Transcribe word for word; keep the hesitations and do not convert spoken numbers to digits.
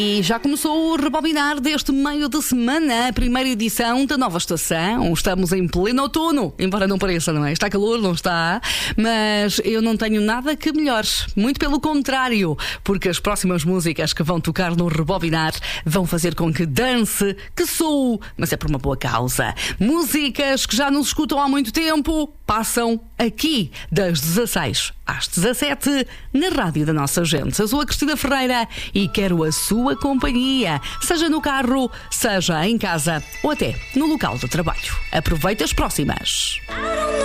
E já começou o rebobinar deste meio de semana, a primeira edição da nova estação. Estamos em pleno outono, embora não pareça, não é? Está calor, não está? Mas eu não tenho nada que melhore. Muito pelo contrário, porque as próximas músicas que vão tocar no rebobinar vão fazer com que dance, que sou, mas é por uma boa causa. Músicas que já nos escutam há muito tempo, passam aqui das dezasseis às dezassete na rádio da nossa gente. Eu sou a Cristina Ferreira e quero a sua companhia, seja no carro, seja em casa ou até no local de trabalho. Aproveite as próximas.